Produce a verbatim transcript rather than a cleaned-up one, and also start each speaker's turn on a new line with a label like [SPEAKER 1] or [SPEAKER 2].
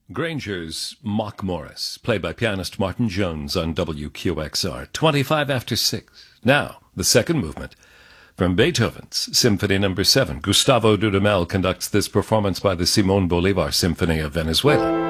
[SPEAKER 1] Granger's Mock Morris, played by pianist Martin Jones on W Q X R, twenty-five after six. Now, the second movement. From Beethoven's Symphony Number seven, Gustavo Dudamel conducts this performance by the Simón Bolívar Symphony of Venezuela.